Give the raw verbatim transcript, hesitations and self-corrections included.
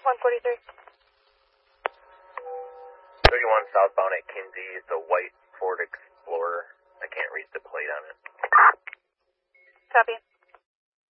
one forty-three. thirty-one southbound at Kinsey. It's a white Ford Explorer. I can't read the plate on it. Copy.